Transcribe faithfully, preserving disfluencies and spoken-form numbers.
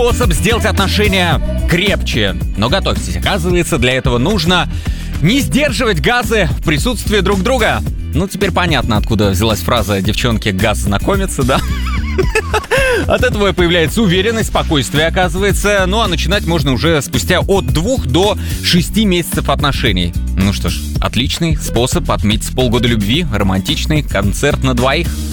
способ сделать отношения крепче. Но готовьтесь, оказывается, для этого нужно не сдерживать газы в присутствии друг друга. Ну, теперь понятно, откуда взялась фраза «девчонки, газ знакомятся», да? От этого появляется уверенность, спокойствие, оказывается. Ну, а начинать можно уже спустя от двух до шести месяцев отношений. Ну что ж, отличный способ отметить полгода любви, романтичный концерт на двоих.